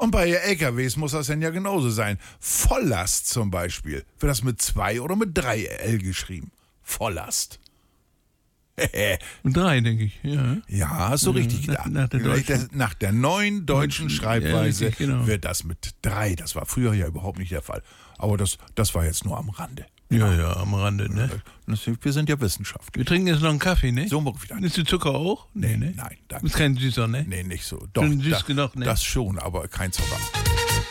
Und bei LKWs muss das dann ja genauso sein. Volllast zum Beispiel. Wird das mit 2 oder mit 3 L geschrieben? Volllast. Mit 3, denke ich, ja. Ja, hast du richtig nach- gedacht. nach der Nach der neuen deutschen Schreibweise richtig, genau. wird das mit 3. Das war früher ja überhaupt nicht der Fall. Aber das war jetzt nur am Rande. Ja, am Rande, ne? Wir sind ja Wissenschaftler. Wir trinken jetzt noch einen Kaffee, ne? So mal wieder. Nimmst du Zucker auch? Nee, ne? Nein, Du danke. bist kein Süßer, ne? Nee, nicht so. Doch, Schon süß genug, ne? Das schon, aber kein Zucker.